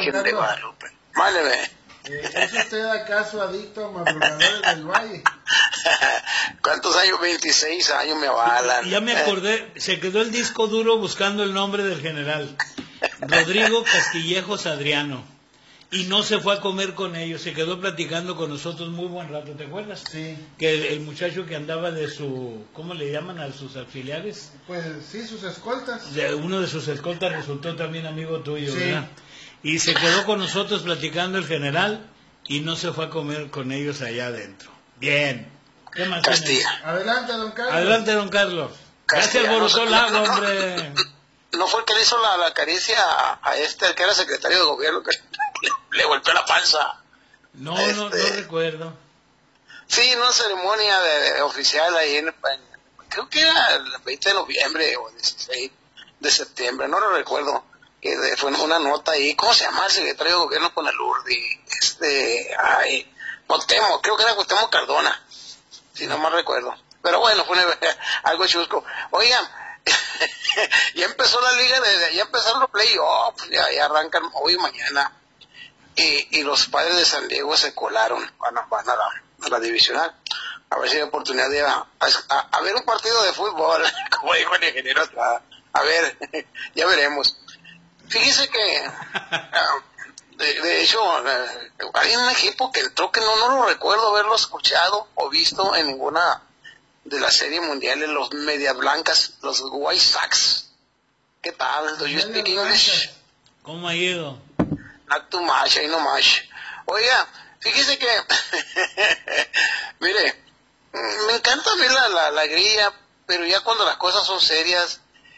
Virgen de Carlos. Guadalupe. Mándeme. ¿Es usted acaso adicto a Madrugadores del Valle? ¿Cuántos años? 26 años me avalan. Ya me acordé, se quedó el disco duro buscando el nombre del general. Rodrigo Castillejos Adriano. Y no se fue a comer con ellos, se quedó platicando con nosotros muy buen rato, ¿te acuerdas? Sí. Que el muchacho que andaba de su, ¿cómo le llaman a sus auxiliares? Pues sí, sus escoltas. Uno de sus escoltas resultó también amigo tuyo, Sí. ¿verdad? Y se quedó con nosotros platicando el general y no se fue a comer con ellos allá adentro. Bien. ¿Qué más tienes? Castilla. Adelante, don Carlos. Adelante, don Carlos. Ya se Castilla, alborotó el agua, no, hombre. ¿No fue el que le hizo la caricia a este, el que era secretario de gobierno, que le golpeó la panza? No, no recuerdo. Sí, en una ceremonia de oficial ahí creo que era el 20 de noviembre o 16 de septiembre, no lo recuerdo. Fue una nota ahí, ¿cómo se llama el secretario de gobierno con el URDI? Cuauhtémoc, creo que era Cuauhtémoc Cardona, si no mal recuerdo. Pero bueno, fue algo chusco. Oigan, ya empezó la liga, ya empezaron los playoffs, ya arrancan hoy y mañana. Y los Padres de San Diego se colaron, van a la divisional. A ver si hay oportunidad de a ver un partido de fútbol, como dijo el ingeniero Estrada. A ver, ya veremos. Fíjese que, de hecho, hay un equipo que entró que no lo recuerdo haberlo escuchado o visto en ninguna de las series mundiales, los Medias Blancas, los White Sox. ¿Qué tal? ¿Do you speak English? ¿Cómo ha ido? Not too much, ahí no much. Oiga, fíjese que, mire, me encanta ver la alegría, pero ya cuando las cosas son serias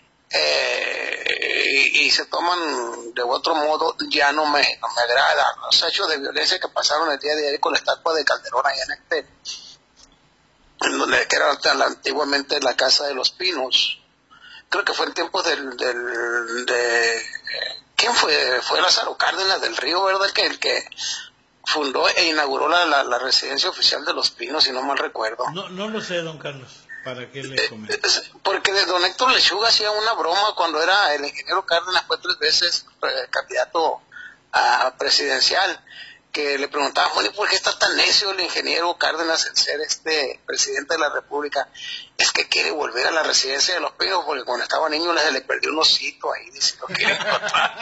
y se toman de otro modo, ya no me agrada. Los hechos de violencia que pasaron el día de ayer con la estatua de Calderón allá en donde que era antiguamente la Casa de los Pinos. Creo que fue en tiempos ¿quién fue? Fue Lázaro Cárdenas del Río, ¿verdad? El que fundó e inauguró la residencia oficial de Los Pinos, si no mal recuerdo. No lo sé, don Carlos. ¿Para qué le comento? Porque de don Héctor Lechuga hacía una broma cuando era el ingeniero Cárdenas, fue 3 veces candidato a presidencial, que le preguntaban, bueno, ¿por qué está tan necio el ingeniero Cárdenas en ser presidente de la República? Es que quiere volver a la residencia de Los Pinos, porque cuando estaba niño le perdió un osito ahí, dice, lo quiere encontrar.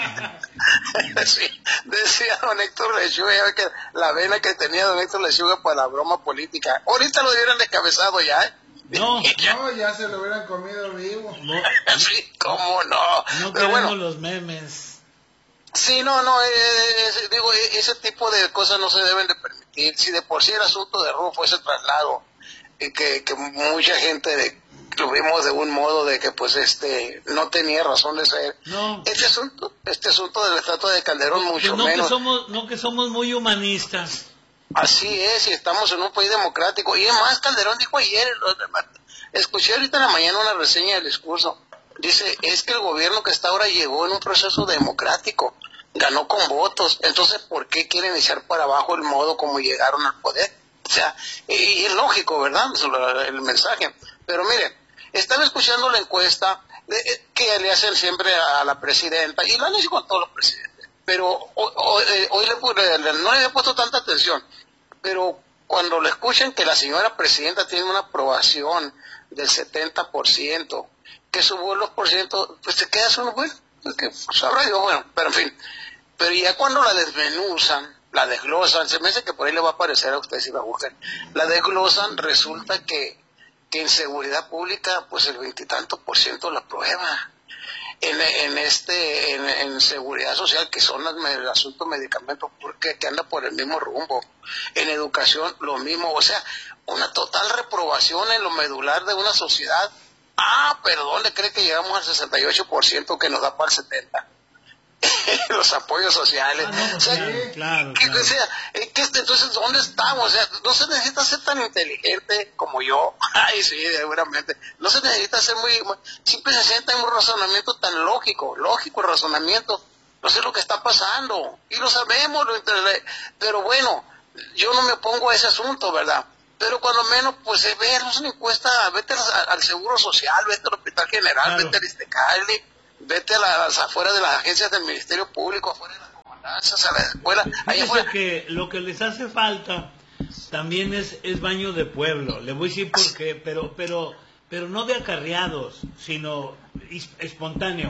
Sí, decía don Héctor Lechuga, ya ve que la vena que tenía don Héctor Lechuga para la broma política. Ahorita lo hubieran descabezado ya, ¿eh? No, ya se lo hubieran comido vivo. No, sí, cómo no. No Pero queremos bueno, los memes. sí, no, digo, ese tipo de cosas no se deben de permitir. Si de por sí el asunto de Rufo, ese traslado, que mucha gente lo vimos de un modo de que pues no tenía razón de ser. No. Este asunto de la estatua de Calderón, mucho Pues menos. Que somos muy humanistas. Así es, y estamos en un país democrático. Y además, Calderón dijo ayer, escuché ahorita en la mañana una reseña del discurso, dice, es que el gobierno que está ahora llegó en un proceso democrático, ganó con votos, entonces ¿por qué quieren echar para abajo el modo como llegaron al poder? O sea, y es lógico, ¿verdad? El mensaje. Pero miren, estaba escuchando la encuesta que le hacen siempre a la presidenta, y lo han hecho con todos los presidentes, pero hoy no le he puesto tanta atención, pero cuando le escuchen que la señora presidenta tiene una aprobación del 70%, que subió los porcientos, pues te quedas uno, bueno, que sabrá Dios, bueno, pero en fin. Pero ya cuando la desmenuzan, la desglosan, se me hace que por ahí le va a aparecer a usted si la buscan, la desglosan, resulta que en seguridad pública, pues el 20 y tanto % la aprueba. En seguridad social, que son el asunto de medicamentos, porque que anda por el mismo rumbo. En educación, lo mismo. O sea, una total reprobación en lo medular de una sociedad. Pero ¿dónde cree que llegamos al 68% que nos da para el 70%? Los apoyos sociales. No, o sea, claro. O sea, entonces, ¿dónde estamos? O sea, no se necesita ser tan inteligente como yo. Ay, sí, seguramente. No se necesita ser muy simple, se sienta en un razonamiento tan lógico el razonamiento. No sé lo que está pasando. Y lo sabemos, pero bueno, yo no me opongo a ese asunto, ¿verdad? Pero cuando menos, pues ve, es una encuesta, vete al Seguro Social, vete al Hospital General, claro. Vete al Iztecali, vete a las afueras de las agencias del Ministerio Público, afuera de las comunidades. Gracias a la escuela. Ahí Fíjese afuera. que lo que les hace falta también es baño de pueblo. Le voy a decir por qué, pero no de acarreados, sino espontáneo.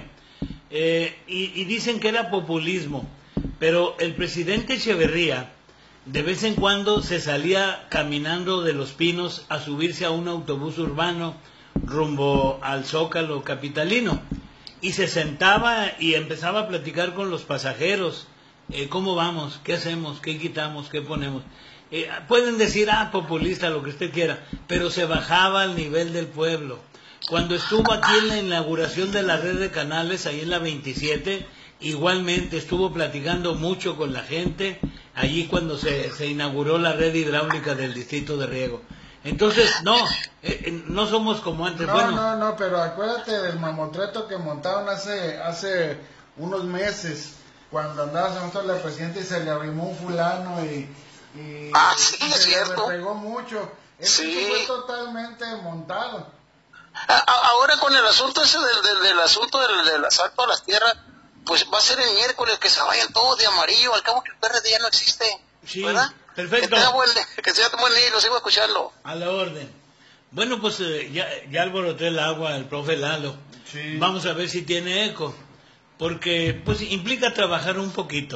Y dicen que era populismo, pero el presidente Echeverría de vez en cuando se salía caminando de Los Pinos a subirse a un autobús urbano rumbo al Zócalo capitalino y se sentaba y empezaba a platicar con los pasajeros. ¿Cómo vamos? ¿Qué hacemos? ¿Qué quitamos? ¿Qué ponemos? Pueden decir, populista, lo que usted quiera, pero se bajaba al nivel del pueblo. Cuando estuvo aquí en la inauguración de la red de canales, ahí en la 27, igualmente estuvo platicando mucho con la gente, allí cuando se inauguró la red hidráulica del distrito de riego. Entonces, no somos como antes. No, pero acuérdate del mamotreto que montaron hace unos meses, cuando andaba senando la presidenta y se le arrimó un fulano y sí, y es se cierto. le pegó mucho. Eso Sí. fue totalmente montado. Ahora con el asunto ese del asunto del asalto a las tierras, pues va a ser el miércoles que se vayan todos de amarillo, al cabo que el PRD ya no existe, Sí, ¿verdad? perfecto. Que sea buen día, lo sigo escuchando. A la orden. Bueno, pues ya alboroté el agua el profe Lalo. Sí. Vamos a ver si tiene eco, porque pues implica trabajar un poquito,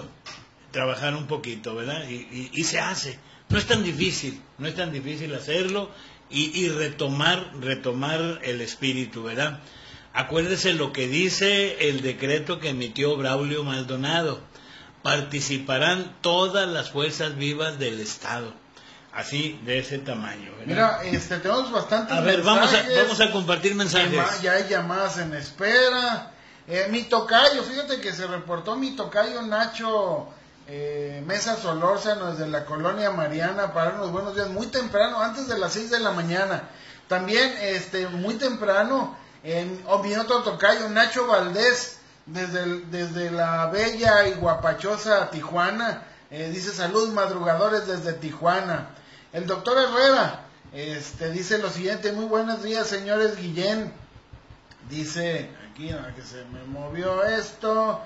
¿verdad? Y se hace. No es tan difícil hacerlo y retomar el espíritu, ¿verdad? Acuérdese lo que dice el decreto que emitió Braulio Maldonado. Participarán todas las fuerzas vivas del Estado. Así, de ese tamaño, ¿verdad? Mira, tenemos bastantes A ver, mensajes. vamos a compartir mensajes. Ya hay llamadas en espera. Mi tocayo, fíjate que se reportó mi tocayo Nacho Mesa Solórzano desde la colonia Mariana para darnos buenos días muy temprano, antes de las 6 de la mañana. También muy temprano, mi otro tocayo Nacho Valdés desde la bella y guapachosa Tijuana, dice salud madrugadores desde Tijuana. El doctor Herrera dice lo siguiente: muy buenos días señores Guillén. Dice aquí que se me movió esto.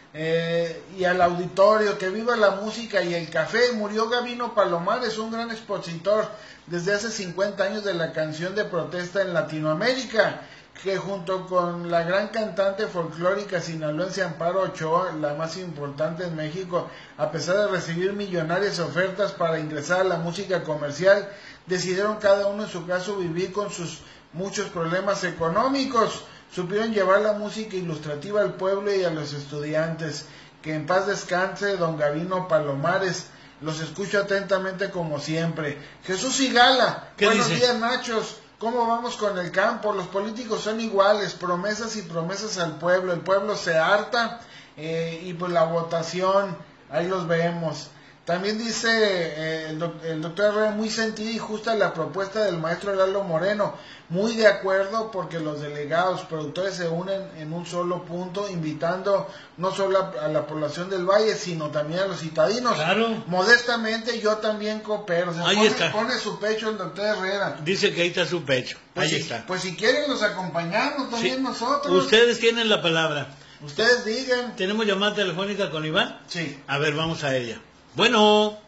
Y al auditorio, que viva la música y el café. Murió Gabino Palomares, un gran expositor desde hace 50 años de la canción de protesta en Latinoamérica, que junto con la gran cantante folclórica sinaloense Amparo Ochoa, la más importante en México, a pesar de recibir millonarias ofertas para ingresar a la música comercial, decidieron cada uno en su caso vivir con sus muchos problemas económicos. Supieron llevar la música ilustrativa al pueblo y a los estudiantes. Que en paz descanse don Gabino Palomares. Los escucho atentamente como siempre. Jesús Igala, buenos días Nachos. ¿Cómo vamos con el campo? Los políticos son iguales, promesas y promesas al pueblo. El pueblo se harta y pues la votación, ahí los vemos. También dice el doctor Herrera, muy sentida y justa la propuesta del maestro Lalo Moreno. Muy de acuerdo, porque los delegados, productores se unen en un solo punto, invitando no solo a la población del Valle, sino también a los citadinos. Claro. Modestamente yo también coopero. Pone su pecho el doctor Herrera. Dice que ahí está su pecho. Pues ahí está. Pues si quieren los acompañamos también nosotros. Ustedes tienen la palabra. Ustedes digan. ¿Tenemos llamada telefónica con Iván? Sí. A ver, vamos a ella. Bueno.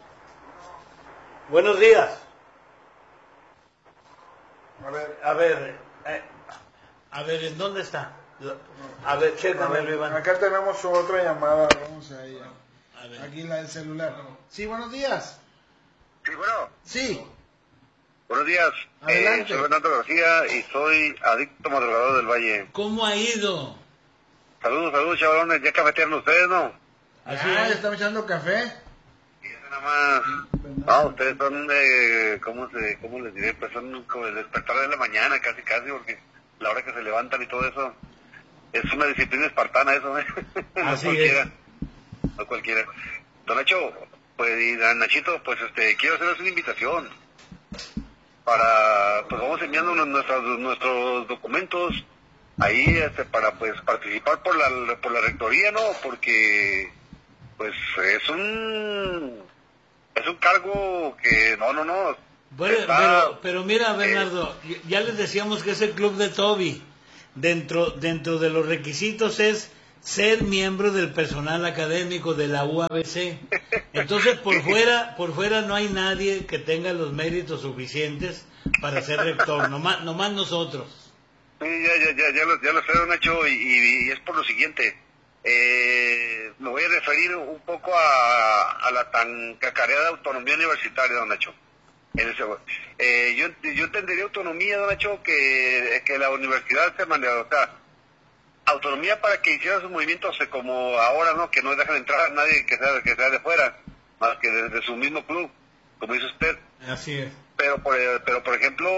Buenos días. A ver, ¿en dónde está? A ver, chécamelo, Iván. Acá tenemos otra llamada, vamos a ella. A ver. Aquí la del celular. Sí, buenos días. Sí, bueno. Sí. Buenos días. Adelante. Soy Fernando García y soy adicto madrugador del Valle. ¿Cómo ha ido? Saludos, chavalones. Ya cafetearon ustedes, ¿no? Así Ya es. estamos echando café. Nada más. Ustedes son, ¿cómo les diré? Pues son como el despertar de la mañana, casi, porque la hora que se levantan y todo eso, es una disciplina espartana eso, ¿eh? Así es. No cualquiera. Don Nacho, pues, y don Nachito, pues, quiero hacerles una invitación para, pues, vamos enviando nuestros documentos ahí, para, pues, participar por la rectoría, ¿no? Porque, pues, es un cargo que no. Bueno, pero mira, Bernardo, ya les decíamos que es el club de Toby. Dentro de los requisitos es ser miembro del personal académico de la UABC. Entonces, por fuera no hay nadie que tenga los méritos suficientes para ser rector, nomás nosotros. Sí, ya lo sé, don Nacho, y es por lo siguiente. Me voy a referir un poco a la tan cacareada autonomía universitaria, don Nacho. Yo entendería autonomía, don Nacho, que la universidad se maneja, o sea, autonomía para que hiciera sus movimientos como ahora, ¿no? Que no dejan entrar a nadie que sea de fuera, más que desde su mismo club, como dice usted. Así es. Pero por ejemplo,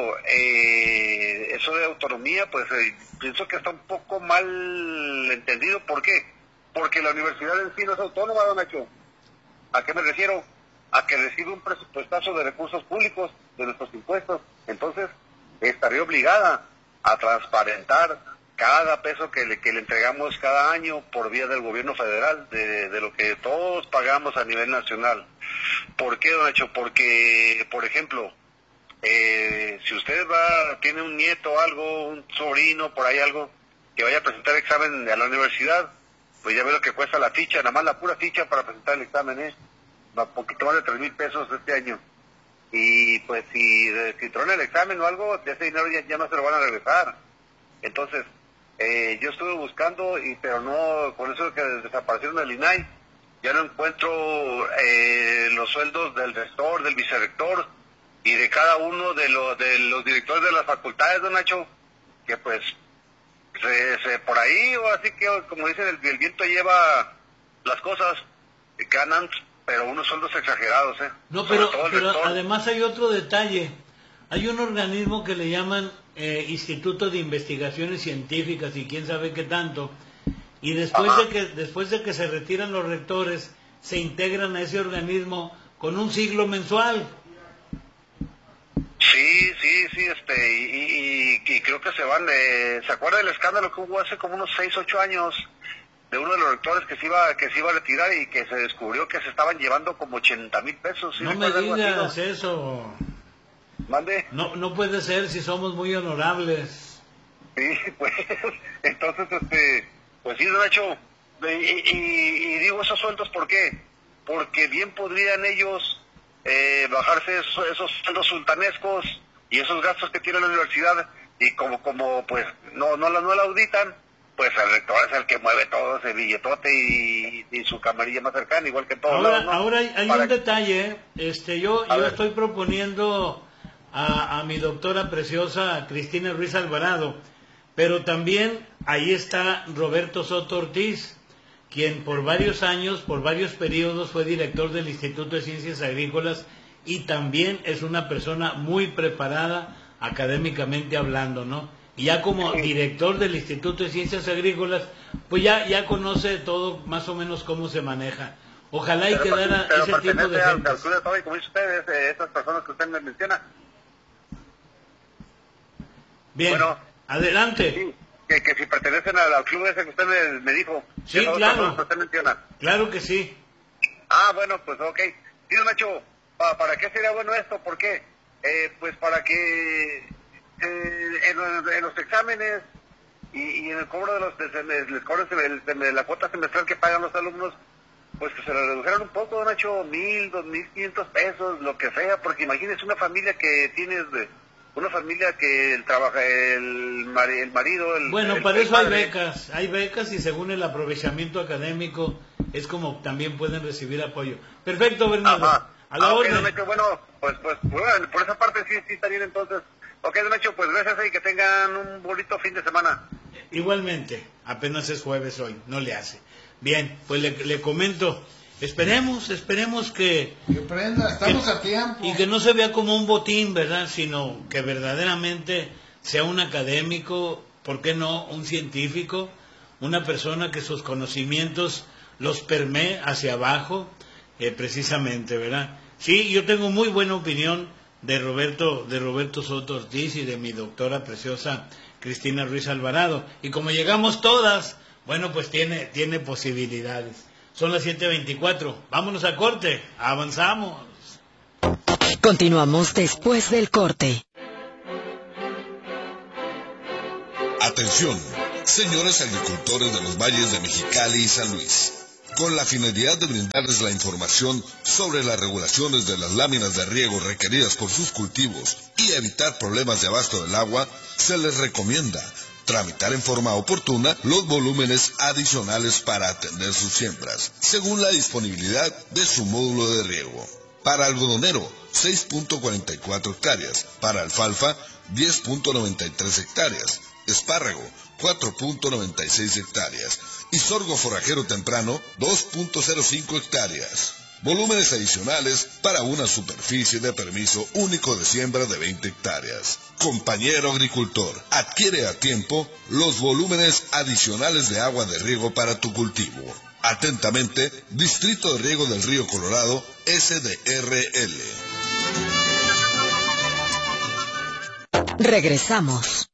eso de autonomía, pues pienso que está un poco mal entendido. ¿Por qué? Porque la universidad en sí no es autónoma, don Nacho. ¿A qué me refiero? A que recibe un presupuestazo de recursos públicos, de nuestros impuestos. Entonces, estaría obligada a transparentar cada peso que le entregamos cada año por vía del gobierno federal, de lo que todos pagamos a nivel nacional. ¿Por qué, don Nacho? Porque, por ejemplo, si usted tiene un nieto o algo, un sobrino, por ahí algo, que vaya a presentar examen a la universidad, pues ya ve lo que cuesta la ficha, nada más la pura ficha para presentar el examen, un poquito más de 3,000 pesos este año. Y pues si trona el examen o algo, ese dinero ya no se lo van a regresar. Entonces, yo estuve buscando, pero no, con eso que desaparecieron del INAI, ya no encuentro los sueldos del rector, del vicerrector y de cada uno de los directores de las facultades, don Nacho, que pues por ahí, o así que como dicen, el viento lleva las cosas, ganan, pero unos sueldos exagerados, No, pero además hay otro detalle. Hay un organismo que le llaman Instituto de Investigaciones Científicas y quién sabe qué tanto, y después de que se retiran los rectores, se integran a ese organismo con un siglo mensual. Sí, y creo que se van, ¿se acuerda del escándalo que hubo hace como unos 6, 8 años de uno de los rectores que se iba a retirar y que se descubrió que se estaban llevando como 80,000 pesos? ¿Sí? No me digas eso. ¿Mande? No puede ser si somos muy honorables. Sí, pues, entonces, pues sí, don Nacho, y digo esos sueldos, ¿por qué? Porque bien podrían ellos bajarse esos sueldos sultanescos y esos gastos que tiene la universidad, y como pues no la auditan, pues el rector es el que mueve todo ese billetote y su camarilla más cercana, igual que todos lados, ¿no? Ahora hay un detalle, yo estoy proponiendo a mi doctora preciosa Cristina Ruiz Alvarado, pero también ahí está Roberto Soto Ortiz, quien por varios años, por varios periodos fue director del Instituto de Ciencias Agrícolas y también es una persona muy preparada académicamente hablando, ¿no? Y ya como director del Instituto de Ciencias Agrícolas, pues ya conoce todo más o menos cómo se maneja. Ojalá y quedara ese tipo de gente. Como dice usted, esas personas que usted me menciona. Bien, bueno, adelante. Sí, que si pertenecen al club ese que usted me dijo. Sí, claro. Que usted menciona. Claro que sí. Bueno, pues ok. Sí, don Nacho, ¿para qué sería bueno esto? ¿Por qué? Pues para que en los exámenes y en el cobro de la cuota semestral que pagan los alumnos, pues que se lo redujeran un poco, don Nacho, 1,000, 2,500 pesos, lo que sea, porque imagínese una familia que tienes una familia que el marido... Bueno, para eso hay becas y según el aprovechamiento académico es como también pueden recibir apoyo. Perfecto, Bernardo. Ajá. A la orden. Okay, Nacho, bueno, pues bueno, por esa parte sí está bien entonces. Ok, don Nacho, pues gracias y que tengan un bonito fin de semana. Igualmente, apenas es jueves hoy, no le hace. Bien, pues le comento... Esperemos que prenda, estamos a tiempo. Y que no se vea como un botín, ¿verdad? Sino que verdaderamente sea un académico, ¿por qué no? Un científico, una persona que sus conocimientos los permee hacia abajo, precisamente, ¿verdad? Sí, yo tengo muy buena opinión de Roberto Soto Ortiz y de mi doctora preciosa Cristina Ruiz Alvarado. Y como llegamos todas, bueno, pues tiene posibilidades. Son las 7:24. Vámonos a corte. Avanzamos. Continuamos después del corte. Atención. Señores agricultores de los valles de Mexicali y San Luis, con la finalidad de brindarles la información sobre las regulaciones de las láminas de riego requeridas por sus cultivos y evitar problemas de abasto del agua, se les recomienda tramitar en forma oportuna los volúmenes adicionales para atender sus siembras, según la disponibilidad de su módulo de riego. Para algodonero, 6.44 hectáreas, para alfalfa, 10.93 hectáreas, espárrago, 4.96 hectáreas, y sorgo forrajero temprano, 2.05 hectáreas. Volúmenes adicionales para una superficie de permiso único de siembra de 20 hectáreas. Compañero agricultor, adquiere a tiempo los volúmenes adicionales de agua de riego para tu cultivo. Atentamente, Distrito de Riego del Río Colorado, SDRL. Regresamos.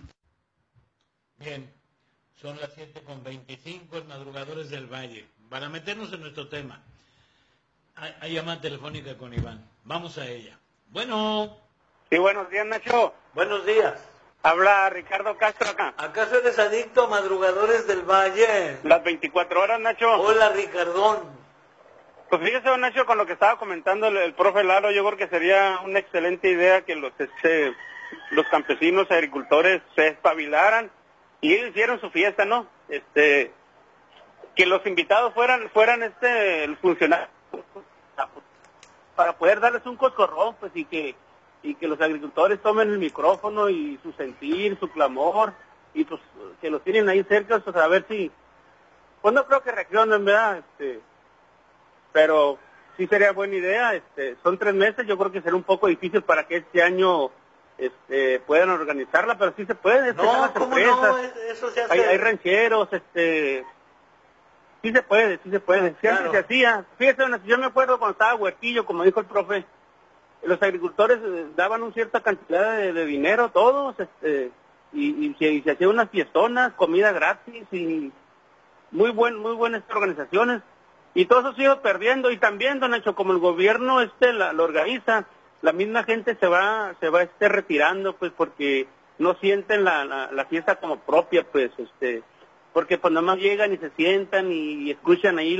Bien, son las 7:25 en Madrugadores del Valle. Para meternos en nuestro tema, hay llamada telefónica con Iván. Vamos a ella. Bueno. Sí, buenos días, Nacho. Buenos días. Habla Ricardo Castro acá. ¿Acaso eres adicto a Madrugadores del Valle? Las 24 horas, Nacho. Hola, Ricardón. Pues fíjese, don Nacho, con lo que estaba comentando el profe Lalo, yo creo que sería una excelente idea que los campesinos agricultores se espabilaran y ellos hicieron su fiesta, ¿no? Que los invitados fueran los funcionarios para poder darles un coscorrón, pues, y que los agricultores tomen el micrófono y su sentir, su clamor, y pues que los tienen ahí cerca, pues a ver si, pues no creo que reaccionen, ¿verdad? Pero sí sería buena idea, son 3 meses, yo creo que será un poco difícil para que este año puedan organizarla, pero sí se puede. No, ¿cómo no? Eso se hace. Hay rancheros, sí se puede. Siempre claro. Se hacía. Fíjese, yo me acuerdo cuando estaba Huerquillo, como dijo el profe, los agricultores daban una cierta cantidad de dinero todos, y se hacían unas fiestonas, comida gratis, y muy buenas organizaciones, y todo eso se iba perdiendo, y también, don Nacho, como el gobierno lo organiza, la misma gente se va retirando, pues, porque no sienten la fiesta como propia, pues, porque pues nada más llegan y se sientan y escuchan ahí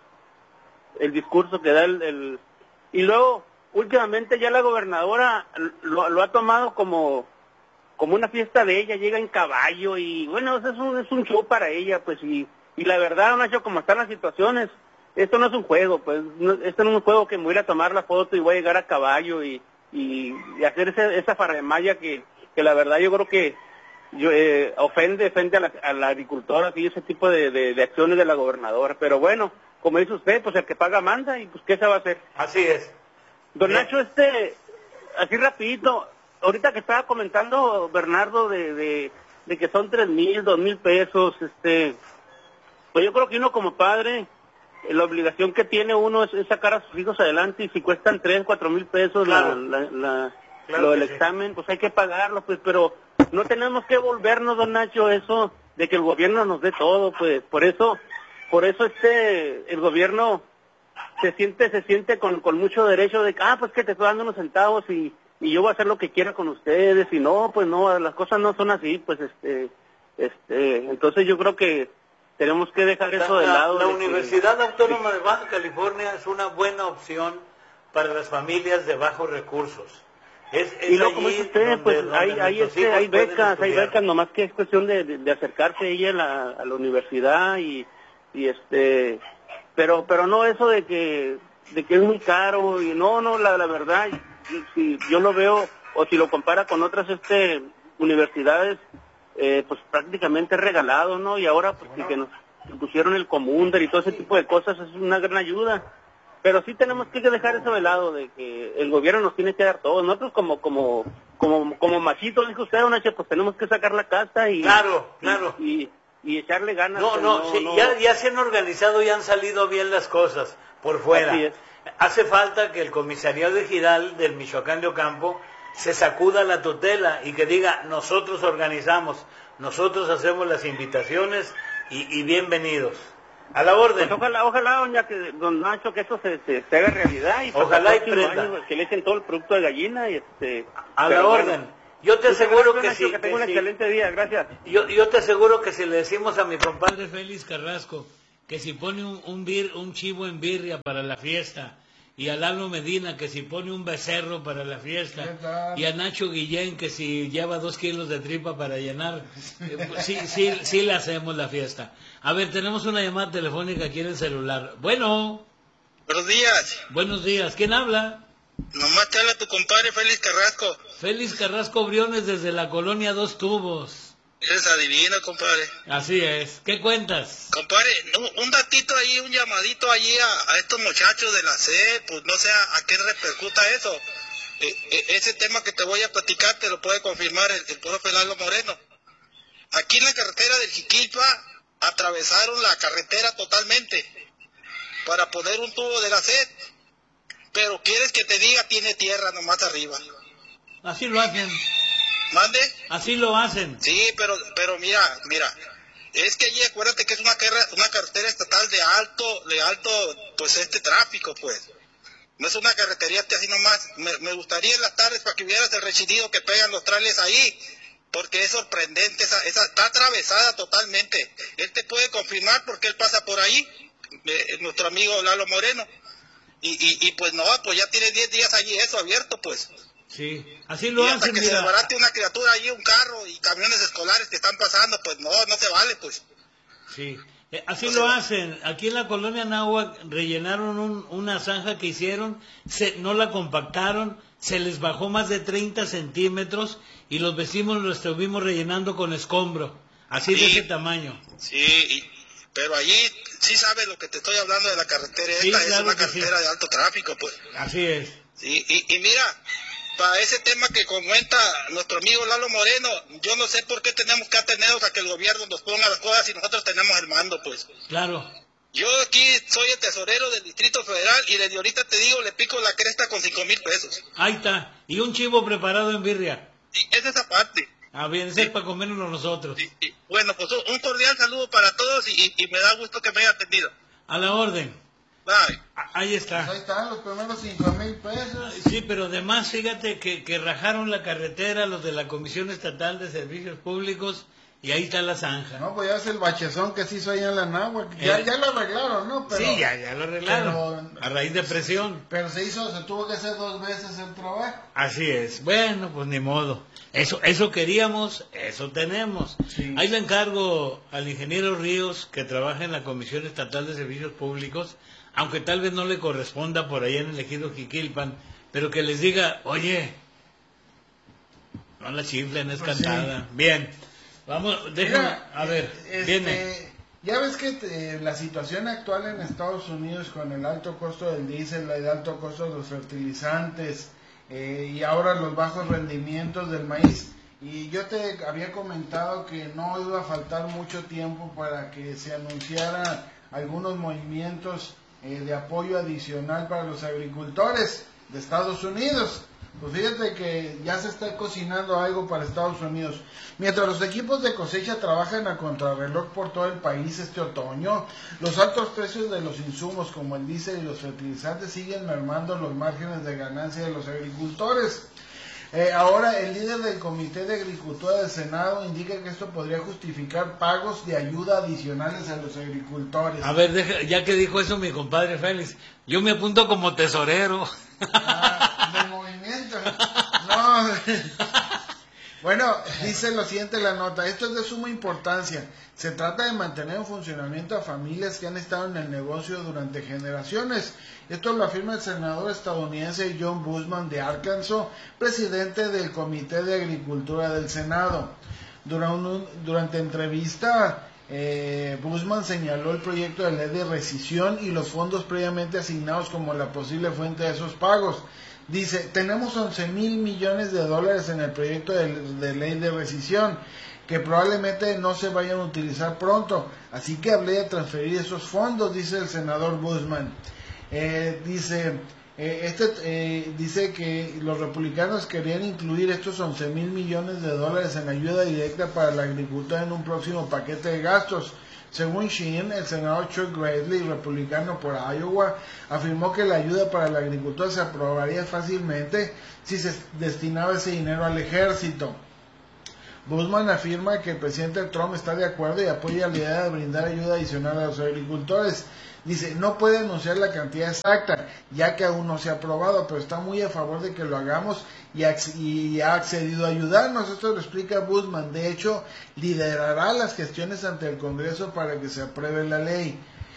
el discurso que da y luego últimamente ya la gobernadora lo ha tomado como una fiesta de ella, llega en caballo y bueno, es un show para ella, pues, y la verdad, Nacho, como están las situaciones, esto no es un juego, pues, esto no es un juego que me voy a ir a tomar la foto y voy a llegar a caballo y hacer esa faramaya que la verdad yo creo que ofende a la agricultora y ese tipo de acciones de la gobernadora. Pero bueno, como dice usted, pues el que paga manda y pues ¿qué se va a hacer? Así es. Don Nacho, así rapidito, ahorita que estaba comentando Bernardo de que son 3,000, 2,000 pesos, pues yo creo que uno como padre, la obligación que tiene uno es sacar a sus hijos adelante, y si cuestan 3, 4,000 pesos claro. lo del examen, pues hay que pagarlo, pues, pero no tenemos que volvernos, don Nacho, eso de que el gobierno nos dé todo, pues, por eso el gobierno se siente con mucho derecho de que, pues que te estoy dando unos centavos y yo voy a hacer lo que quiera con ustedes, y no, pues no, las cosas no son así, pues, entonces yo creo que tenemos que dejar eso de lado. La Universidad Autónoma de Baja California es una buena opción para las familias de bajos recursos. Y luego, como dice usted, pues hay becas, nomás que es cuestión de acercarse ella a la universidad pero no eso de que es muy caro, y no, la verdad, si yo lo veo, o si lo compara con otras universidades, pues prácticamente regalado, ¿no? Y ahora pues que nos pusieron el Comúnder y todo ese tipo de cosas, es una gran ayuda. Pero sí tenemos que dejar eso de lado, de que el gobierno nos tiene que dar todo. Nosotros como machitos, dijo usted, Nacho, pues tenemos que sacar la casta y claro. Y echarle ganas. Ya se han organizado y han salido bien las cosas por fuera. Hace falta que el comisariado ejidal del Michoacán de Ocampo se sacuda la tutela y que diga, nosotros organizamos, nosotros hacemos las invitaciones y bienvenidos. A la orden. Pues ojalá, don Nacho, que eso se haga realidad, y ojalá y prenda. Que le echen todo el producto de gallina a la orden. Yo te aseguro que Nacho, sí. que tenga un sí. excelente día, gracias. Yo te aseguro que si le decimos a mi compadre Félix Carrasco que si pone un chivo en birria para la fiesta, y a Lalo Medina que si pone un becerro para la fiesta, y a Nacho Guillén que si lleva 2 kilos de tripa para llenar, sí le hacemos la fiesta. A ver, tenemos una llamada telefónica aquí en el celular. Bueno. Buenos días. Buenos días. ¿Quién habla? Nomás te habla tu compadre Félix Carrasco. Félix Carrasco Briones desde la colonia Dos Tubos. Eres adivino, compadre. Así es. ¿Qué cuentas? Compadre, un datito ahí, un llamadito allí a estos muchachos de la SED, pues no sé a qué repercuta eso. Ese tema que te voy a platicar te lo puede confirmar el profe Lalo Moreno. Aquí en la carretera del Jiquilpa atravesaron la carretera totalmente para poner un tubo de la SED. Pero quieres que te diga, tiene tierra nomás arriba. Así lo hacen. ¿Mande? Así lo hacen. Sí, pero mira, es que allí acuérdate que es una carretera estatal de alto, pues tráfico, pues. No es una carretería así nomás. Me gustaría en las tardes para que vieras el rechinido que pegan los trailers ahí, porque es sorprendente, esa está atravesada totalmente. Él te puede confirmar porque él pasa por ahí, nuestro amigo Lalo Moreno. Y pues no, pues ya tiene 10 días allí eso abierto, pues. Sí, así lo hacen. Hasta que se desbarate una criatura allí, un carro y camiones escolares que están pasando, pues no se vale, pues. Sí, así lo hacen. Aquí en la colonia Náhuac rellenaron una zanja que hicieron, no la compactaron, se les bajó más de 30 centímetros y los vecinos lo estuvimos rellenando con escombro, así de ese tamaño. Sí, pero allí sí sabes lo que te estoy hablando de la carretera. Sí, esta claro, es una carretera de alto tráfico, pues. Así es. Sí, y mira, para ese tema que comenta nuestro amigo Lalo Moreno, yo no sé por qué tenemos que atenernos a que el gobierno nos ponga las cosas y nosotros tenemos el mando, pues. Claro. Yo aquí soy el tesorero del Distrito Federal y desde ahorita te digo, le pico la cresta con 5,000 pesos. Ahí está. Y un chivo preparado en birria. Sí, es esa parte. Ah, bien, ese es para comernos nosotros. Sí. Bueno, pues un cordial saludo para todos y me da gusto que me haya atendido. A la orden. Bye. Ahí está. Pues ahí están los primeros 5,000 pesos. Sí, pero además fíjate que rajaron la carretera los de la Comisión Estatal de Servicios Públicos y ahí está la zanja. No, pues ya es el bachezón que se hizo allá en la Náhuac. Ya lo arreglaron, ¿no? Pero, sí, ya lo arreglaron. A raíz de presión. Pero se tuvo que hacer 2 veces el trabajo. Así es. Bueno, pues ni modo. Eso queríamos, eso tenemos. Sí. Ahí le encargo al ingeniero Ríos, que trabaja en la Comisión Estatal de Servicios Públicos, aunque tal vez no le corresponda por allá en el ejido Jiquilpan, pero que les diga, oye, no la chiflen, es pues cantada. Sí. Bien, vamos, déjame, a ver, viene. Ya ves que la situación actual en Estados Unidos con el alto costo del diésel, el alto costo de los fertilizantes y ahora los bajos rendimientos del maíz, y yo te había comentado que no iba a faltar mucho tiempo para que se anunciaran algunos movimientos de apoyo adicional para los agricultores de Estados Unidos. Pues fíjate que ya se está cocinando algo para Estados Unidos. Mientras los equipos de cosecha trabajan a contrarreloj por todo el país este otoño, los altos precios de los insumos como el diésel y los fertilizantes siguen mermando los márgenes de ganancia de los agricultores. Ahora el líder del Comité de Agricultura del Senado indica que esto podría justificar pagos de ayuda adicionales a los agricultores. A ver, ya que dijo eso mi compadre Félix, yo me apunto como tesorero. Del movimiento. No. Bueno, dice lo siguiente la nota, esto es de suma importancia. Se trata de mantener en funcionamiento a familias que han estado en el negocio durante generaciones. Esto lo afirma el senador estadounidense John Boozman de Arkansas, presidente del Comité de Agricultura del Senado. Durante entrevista, Boozman señaló el proyecto de ley de rescisión y los fondos previamente asignados como la posible fuente de esos pagos. Dice, tenemos 11,000 millones de dólares en el proyecto de ley de rescisión, que probablemente no se vayan a utilizar pronto, así que hablé de transferir esos fondos, dice el senador Boozman. Dice que los republicanos querían incluir estos 11,000 millones de dólares en ayuda directa para la agricultura en un próximo paquete de gastos, Según Sheen, el senador Chuck Grassley, republicano por Iowa, afirmó que la ayuda para la agricultura se aprobaría fácilmente si se destinaba ese dinero al ejército. Busman afirma que el presidente Trump está de acuerdo y apoya la idea de brindar ayuda adicional a los agricultores. Dice, no puede anunciar la cantidad exacta, ya que aún no se ha aprobado, pero está muy a favor de que lo hagamos y ha accedido a ayudarnos. Esto lo explica Busman. De hecho, liderará las gestiones ante el Congreso para que se apruebe la ley.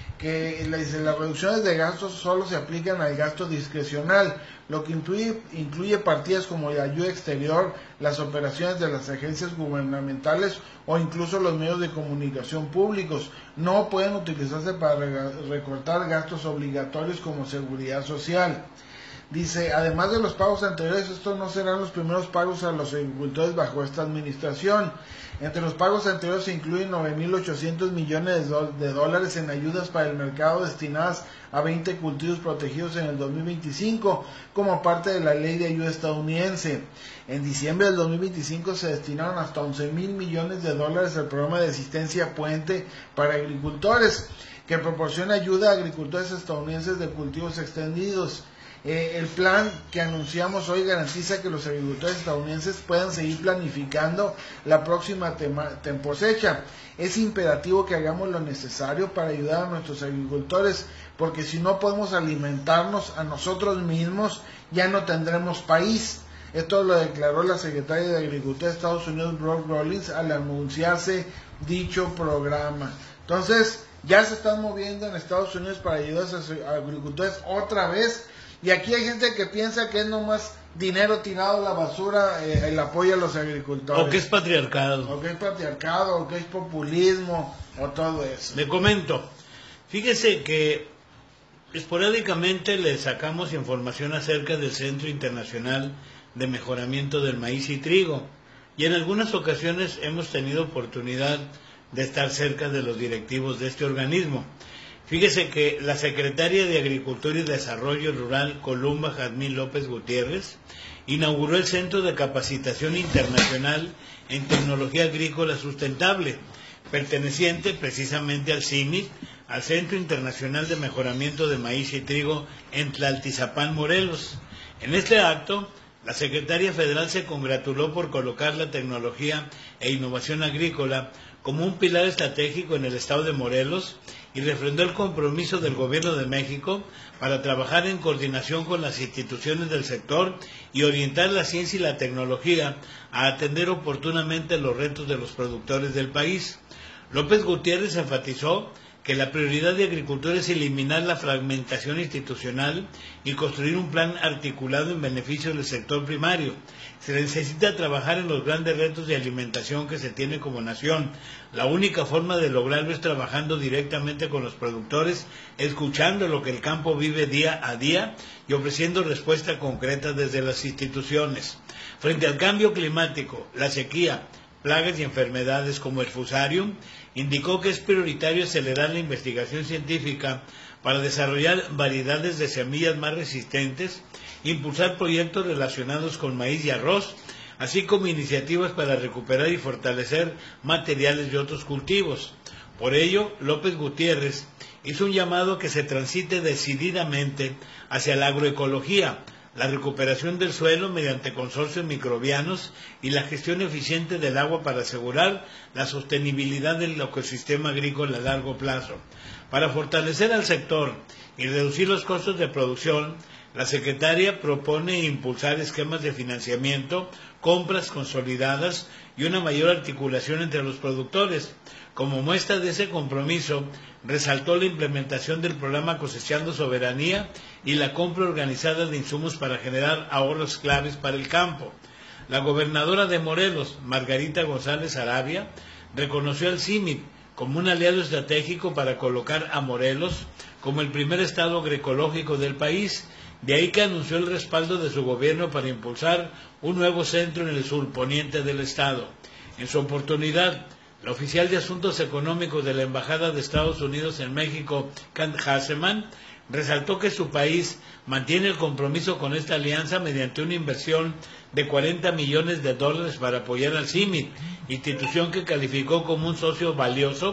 Que las reducciones de gastos solo se aplican al gasto discrecional, lo que incluye partidas como la ayuda exterior, las operaciones de las agencias gubernamentales o incluso los medios de comunicación públicos. No pueden utilizarse para recortar gastos obligatorios como seguridad social. Dice, además de los pagos anteriores, estos no serán los primeros pagos a los agricultores bajo esta administración. Entre los pagos anteriores se incluyen 9.800 millones de dólares en ayudas para el mercado destinadas a 20 cultivos protegidos en el 2025 como parte de la ley de ayuda estadounidense. En diciembre del 2025 se destinaron hasta 11.000 millones de dólares al programa de asistencia puente para agricultores, que proporciona ayuda a agricultores estadounidenses de cultivos extendidos. El plan que anunciamos hoy garantiza que los agricultores estadounidenses puedan seguir planificando la próxima cosecha. Es imperativo que hagamos lo necesario para ayudar a nuestros agricultores, porque si no podemos alimentarnos a nosotros mismos, ya no tendremos país. Esto lo declaró la secretaria de Agricultura de Estados Unidos, Brooke Rollins, al anunciarse dicho programa. Entonces, ya se están moviendo en Estados Unidos para ayudar a sus agricultores otra vez. Y aquí hay gente que piensa que es nomás dinero tirado a la basura, el apoyo a los agricultores. O que es patriarcado. O que es patriarcado, o que es populismo, o todo eso. Le comento, fíjese que esporádicamente le sacamos información acerca del Centro Internacional de Mejoramiento del Maíz y Trigo. Y en algunas ocasiones hemos tenido oportunidad de estar cerca de los directivos de este organismo. Fíjese que la secretaria de Agricultura y Desarrollo Rural, Columba Jazmín López Gutiérrez, inauguró el Centro de Capacitación Internacional en Tecnología Agrícola Sustentable, perteneciente precisamente al CIMIT, al Centro Internacional de Mejoramiento de Maíz y Trigo en Tlaltizapán, Morelos. En este acto, la secretaria federal se congratuló por colocar la tecnología e innovación agrícola como un pilar estratégico en el estado de Morelos y refrendó el compromiso del Gobierno de México para trabajar en coordinación con las instituciones del sector y orientar la ciencia y la tecnología a atender oportunamente los retos de los productores del país. López Gutiérrez enfatizó que la prioridad de agricultura es eliminar la fragmentación institucional y construir un plan articulado en beneficio del sector primario. Se necesita trabajar en los grandes retos de alimentación que se tiene como nación. La única forma de lograrlo es trabajando directamente con los productores, escuchando lo que el campo vive día a día y ofreciendo respuestas concretas desde las instituciones. Frente al cambio climático, la sequía, plagas y enfermedades como el fusarium, indicó que es prioritario acelerar la investigación científica para desarrollar variedades de semillas más resistentes, impulsar proyectos relacionados con maíz y arroz, así como iniciativas para recuperar y fortalecer materiales de otros cultivos. Por ello, López Gutiérrez hizo un llamado a que se transite decididamente hacia la agroecología, la recuperación del suelo mediante consorcios microbianos y la gestión eficiente del agua para asegurar la sostenibilidad del ecosistema agrícola a largo plazo. Para fortalecer al sector y reducir los costos de producción, la secretaria propone impulsar esquemas de financiamiento, compras consolidadas y una mayor articulación entre los productores. Como muestra de ese compromiso, resaltó la implementación del programa Cosechando Soberanía y la compra organizada de insumos para generar ahorros claves para el campo. La gobernadora de Morelos, Margarita González Arabia, reconoció al CIMIT como un aliado estratégico para colocar a Morelos como el primer estado agroecológico del país. De ahí que anunció el respaldo de su gobierno para impulsar un nuevo centro en el surponiente del estado. En su oportunidad, la oficial de Asuntos Económicos de la Embajada de Estados Unidos en México, Kant Hasseman, resaltó que su país mantiene el compromiso con esta alianza mediante una inversión de $40 millones para apoyar al CIMIT, institución que calificó como un socio valioso,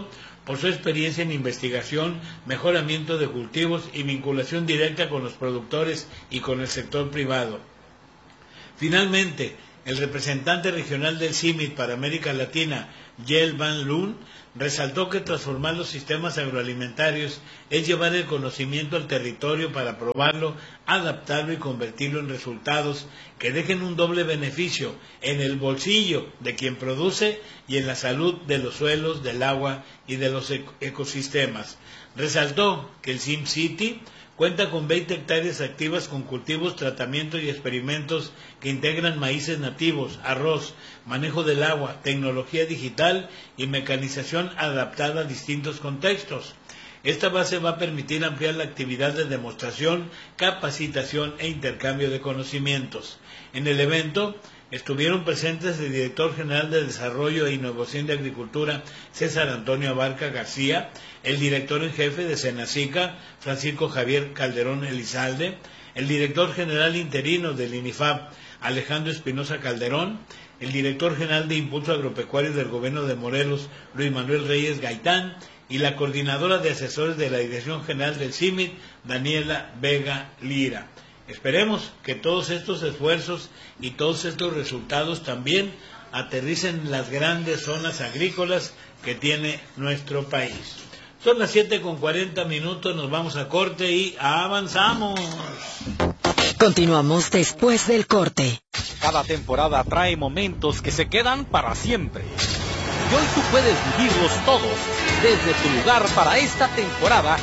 por su experiencia en investigación, mejoramiento de cultivos y vinculación directa con los productores y con el sector privado. Finalmente, el representante regional del CIMIT para América Latina, Jel Van Loon, resaltó que transformar los sistemas agroalimentarios es llevar el conocimiento al territorio para probarlo, adaptarlo y convertirlo en resultados que dejen un doble beneficio en el bolsillo de quien produce y en la salud de los suelos, del agua y de los ecosistemas. Resaltó que el SimCity cuenta con 20 hectáreas activas con cultivos, tratamientos y experimentos que integran maíces nativos, arroz, manejo del agua, tecnología digital y mecanización adaptada a distintos contextos. Esta base va a permitir ampliar la actividad de demostración, capacitación e intercambio de conocimientos. En el evento estuvieron presentes el director general de Desarrollo e Innovación de Agricultura, César Antonio Abarca García, el director en jefe de Senacica, Francisco Javier Calderón Elizalde, el director general interino del INIFAP, Alejandro Espinosa Calderón, el director general de Impulso Agropecuario del Gobierno de Morelos, Luis Manuel Reyes Gaitán, y la coordinadora de asesores de la Dirección General del CIMIT, Daniela Vega Lira. Esperemos que todos estos esfuerzos y todos estos resultados también aterricen en las grandes zonas agrícolas que tiene nuestro país. Son las 7:40, nos vamos a corte y avanzamos. Continuamos después del corte. Cada temporada trae momentos que se quedan para siempre. Y hoy tú puedes vivirlos todos desde tu lugar para esta temporada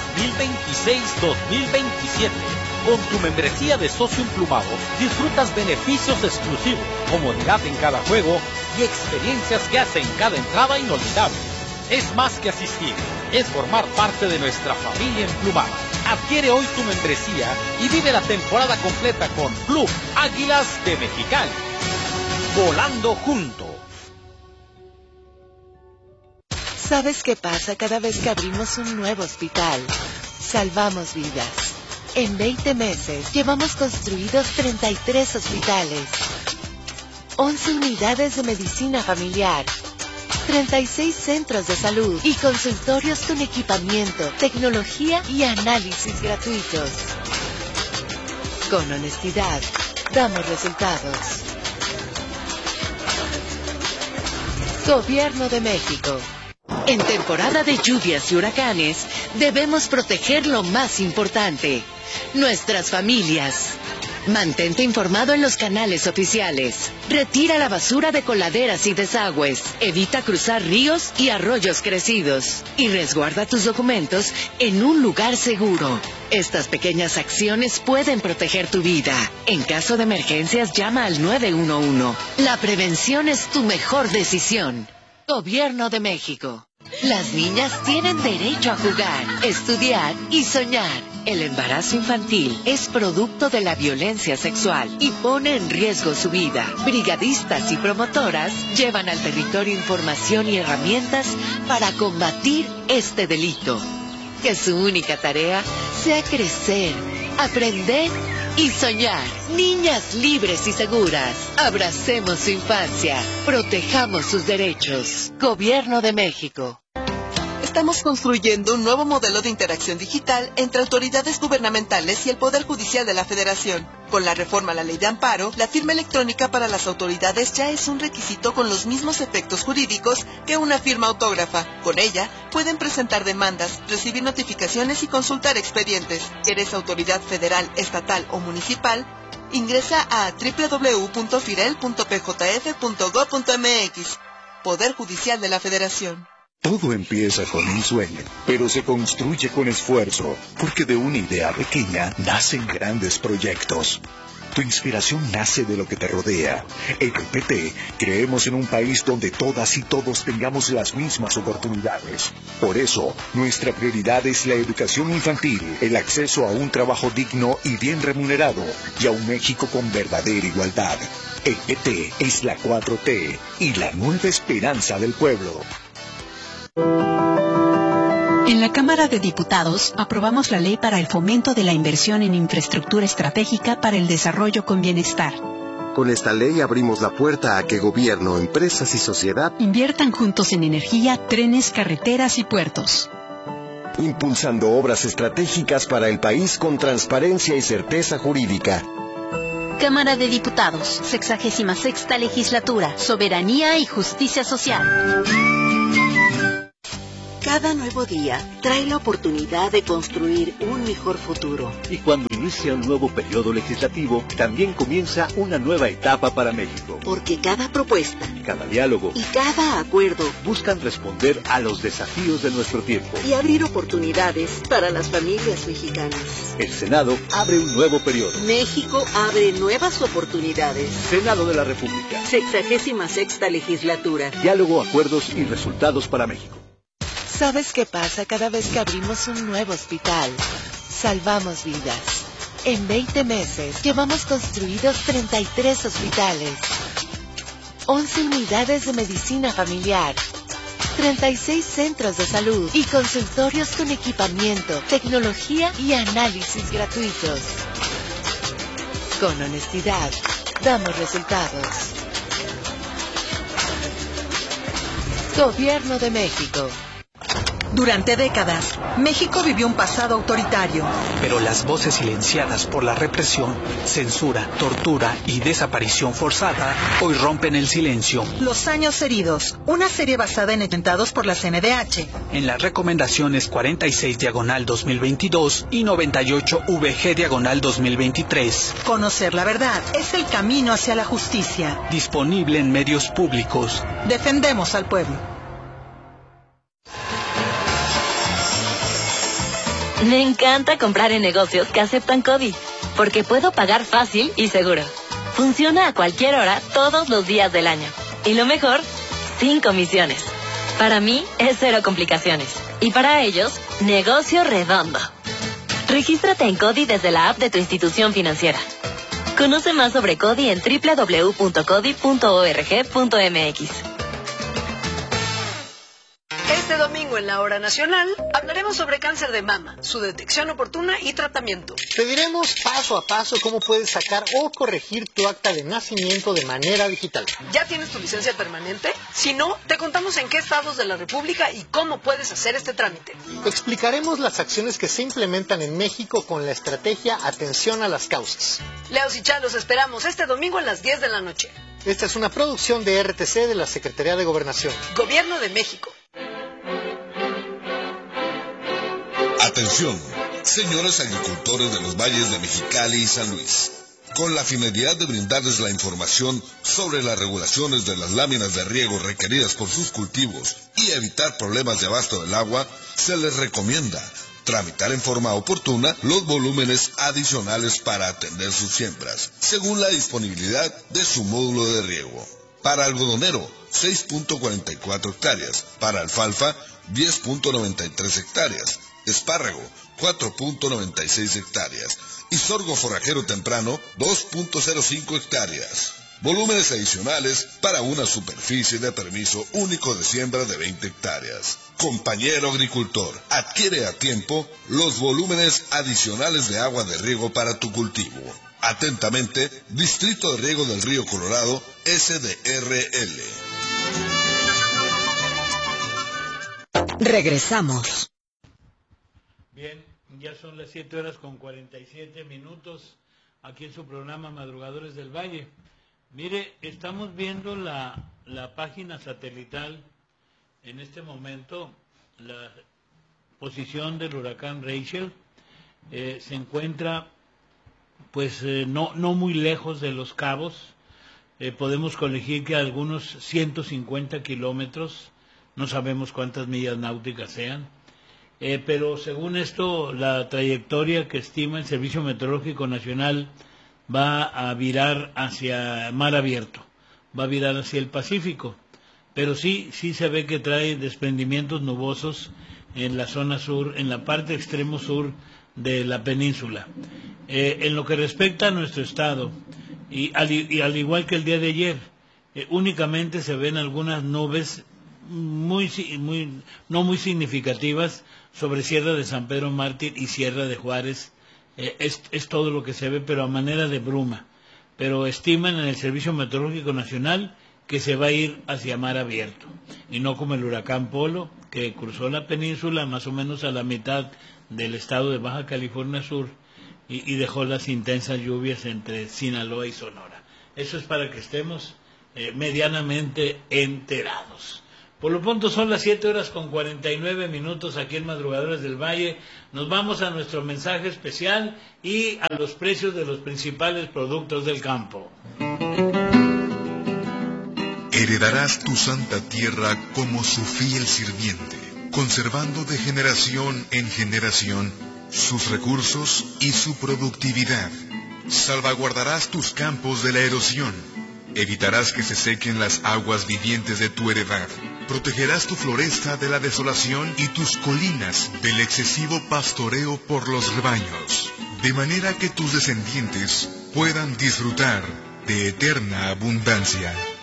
2026-2027. Con tu membresía de socio emplumado disfrutas beneficios exclusivos, comodidad en cada juego y experiencias que hacen cada entrada inolvidable. Es más que asistir, es formar parte de nuestra familia emplumada. Adquiere hoy tu membresía y vive la temporada completa con Club Águilas de Mexicali. Volando juntos. ¿Sabes qué pasa cada vez que abrimos un nuevo hospital? Salvamos vidas. En 20 meses llevamos construidos 33 hospitales, 11 unidades de medicina familiar, 36 centros de salud y consultorios con equipamiento, tecnología y análisis gratuitos. Con honestidad, damos resultados. Gobierno de México. En temporada de lluvias y huracanes, debemos proteger lo más importante, nuestras familias. Mantente informado en los canales oficiales. Retira la basura de coladeras y desagües. Evita cruzar ríos y arroyos crecidos. Y resguarda tus documentos en un lugar seguro. Estas pequeñas acciones pueden proteger tu vida. En caso de emergencias, llama al 911. La prevención es tu mejor decisión. Gobierno de México. Las niñas tienen derecho a jugar, estudiar y soñar. El embarazo infantil es producto de la violencia sexual y pone en riesgo su vida. Brigadistas y promotoras llevan al territorio información y herramientas para combatir este delito. Que su única tarea sea crecer, aprender y soñar. Niñas libres y seguras. Abracemos su infancia. Protejamos sus derechos. Gobierno de México. Estamos construyendo un nuevo modelo de interacción digital entre autoridades gubernamentales y el Poder Judicial de la Federación. Con la reforma a la Ley de Amparo, la firma electrónica para las autoridades ya es un requisito con los mismos efectos jurídicos que una firma autógrafa. Con ella, pueden presentar demandas, recibir notificaciones y consultar expedientes. ¿Eres autoridad federal, estatal o municipal? Ingresa a www.firel.pjf.gov.mx. Poder Judicial de la Federación. Todo empieza con un sueño, pero se construye con esfuerzo, porque de una idea pequeña nacen grandes proyectos. Tu inspiración nace de lo que te rodea. En el PT creemos en un país donde todas y todos tengamos las mismas oportunidades. Por eso, nuestra prioridad es la educación infantil, el acceso a un trabajo digno y bien remunerado, y a un México con verdadera igualdad. El PT es la 4T y la nueva esperanza del pueblo. En la Cámara de Diputados aprobamos la ley para el fomento de la inversión en infraestructura estratégica para el desarrollo con bienestar. Con esta ley abrimos la puerta a que gobierno, empresas y sociedad inviertan juntos en energía, trenes, carreteras y puertos. Impulsando obras estratégicas para el país con transparencia y certeza jurídica. Cámara de Diputados, 66ª Legislatura, Soberanía y Justicia Social. Cada nuevo día trae la oportunidad de construir un mejor futuro. Y cuando inicia un nuevo periodo legislativo, también comienza una nueva etapa para México. Porque cada propuesta, cada diálogo y cada acuerdo buscan responder a los desafíos de nuestro tiempo y abrir oportunidades para las familias mexicanas. El Senado abre un nuevo periodo. México abre nuevas oportunidades. Senado de la República. 66ª Legislatura. Diálogo, acuerdos y resultados para México. ¿Sabes qué pasa cada vez que abrimos un nuevo hospital? Salvamos vidas. En 20 meses llevamos construidos 33 hospitales, 11 unidades de medicina familiar, 36 centros de salud y consultorios con equipamiento, tecnología y análisis gratuitos. Con honestidad, damos resultados. Gobierno de México. Durante décadas, México vivió un pasado autoritario. Pero las voces silenciadas por la represión, censura, tortura y desaparición forzada hoy rompen el silencio. Los años heridos, una serie basada en atentados por la CNDH. En las recomendaciones 46/2022 y 98/VG/2023. Conocer la verdad es el camino hacia la justicia. Disponible en medios públicos. Defendemos al pueblo. Me encanta comprar en negocios que aceptan CODI, porque puedo pagar fácil y seguro. Funciona a cualquier hora, todos los días del año. Y lo mejor, sin comisiones. Para mí, es cero complicaciones. Y para ellos, negocio redondo. Regístrate en CODI desde la app de tu institución financiera. Conoce más sobre CODI en www.codi.org.mx. Este domingo en la Hora Nacional hablaremos sobre cáncer de mama, su detección oportuna y tratamiento. Te diremos paso a paso cómo puedes sacar o corregir tu acta de nacimiento de manera digital. ¿Ya tienes tu licencia permanente? Si no, te contamos en qué estados de la República y cómo puedes hacer este trámite. Explicaremos las acciones que se implementan en México con la estrategia Atención a las Causas. Leos y Chá, los esperamos este domingo a las 10 de la noche. Esta es una producción de RTC de la Secretaría de Gobernación. Gobierno de México. Atención, señores agricultores de los valles de Mexicali y San Luis. Con la finalidad de brindarles la información sobre las regulaciones de las láminas de riego requeridas por sus cultivos y evitar problemas de abasto del agua, se les recomienda tramitar en forma oportuna los volúmenes adicionales para atender sus siembras, según la disponibilidad de su módulo de riego. Para algodonero, 6.44 hectáreas. Para alfalfa, 10.93 hectáreas. Espárrago, 4.96 hectáreas. Y sorgo forrajero temprano, 2.05 hectáreas. Volúmenes adicionales para una superficie de permiso único de siembra de 20 hectáreas. Compañero agricultor, adquiere a tiempo los volúmenes adicionales de agua de riego para tu cultivo. Atentamente, Distrito de Riego del Río Colorado, SDRL. Regresamos. Bien, ya son las 7:47 aquí en su programa Madrugadores del Valle. Mire, estamos viendo la página satelital en este momento, la posición del huracán Rachel se encuentra pues no muy lejos de Los Cabos. Podemos colegir que algunos 150 kilómetros, no sabemos cuántas millas náuticas sean. Pero según esto, la trayectoria que estima el Servicio Meteorológico Nacional va a virar hacia mar abierto, va a virar hacia el Pacífico, pero sí se ve que trae desprendimientos nubosos en la zona sur, en la parte extremo sur de la península. En lo que respecta a nuestro estado, y al igual que el día de ayer, únicamente se ven algunas nubes no muy significativas sobre Sierra de San Pedro Mártir y Sierra de Juárez. Es todo lo que se ve, pero a manera de bruma. pero estiman en el Servicio Meteorológico Nacional que se va a ir hacia mar abierto, y no como el huracán Polo, que cruzó la península más o menos a la mitad del estado de Baja California Sur y dejó las intensas lluvias entre Sinaloa y Sonora. Eso es para que estemos medianamente enterados. Por lo pronto son las 7:49 aquí en Madrugadores del Valle. Nos vamos a nuestro mensaje especial y a los precios de los principales productos del campo. Heredarás tu santa tierra como su fiel sirviente, conservando de generación en generación sus recursos y su productividad. Salvaguardarás tus campos de la erosión. Evitarás que se sequen las aguas vivientes de tu heredad. Protegerás tu floresta de la desolación y tus colinas del excesivo pastoreo por los rebaños, de manera que tus descendientes puedan disfrutar de eterna abundancia.